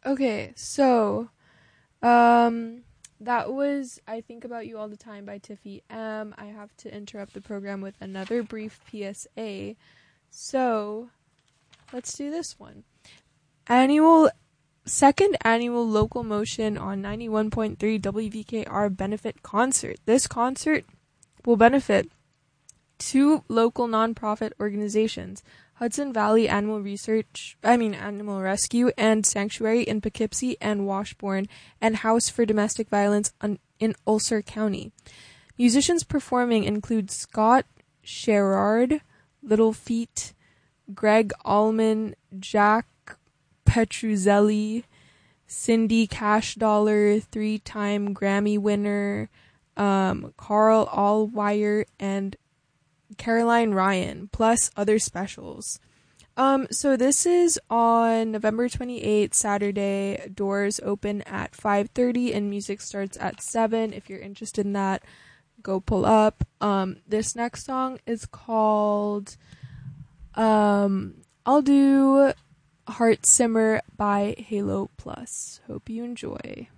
Okay, so that was I Think About You All the Time by Tiffy M. I have to interrupt the program with another brief PSA. So, let's do this one. Second annual Local Motion on 91.3 WVKR benefit concert. This concert will benefit two local nonprofit organizations, Hudson Valley Animal Rescue and Sanctuary in Poughkeepsie and Washburn, and House for Domestic Violence in Ulster County. Musicians performing include Scott Sherrard, Little Feat, Greg Allman, Jack Petruzzelli, Cindy Cash Dollar, 3-time Grammy winner, Carl Allwire, and Caroline Ryan, plus other specials. So this is on November 28th, Saturday. Doors open at 5:30 and music starts at 7. If you're interested in that, go pull up. This next song is called I'll do Heart Simmer by Halo Plus. Hope you enjoy.